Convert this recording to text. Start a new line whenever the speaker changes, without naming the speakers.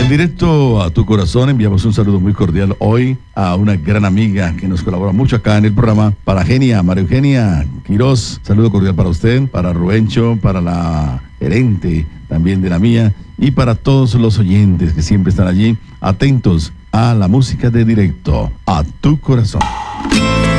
En directo a tu corazón enviamos un saludo muy cordial hoy a una gran amiga que nos colabora mucho acá en el programa, para María Eugenia Quiroz. Saludo cordial para usted, para Rubencho, para la gerente también de la mía y para todos los oyentes que siempre están allí atentos a la música de directo a tu corazón.